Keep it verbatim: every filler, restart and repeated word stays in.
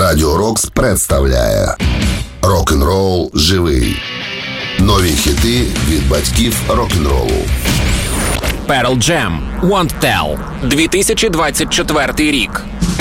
Радіо Рокс представляє Рок-н-рол живий. Нові хіти від батьків рок-н-ролу. Pearl Jam, Won't Tell, дві тисячі двадцять четвертий рік.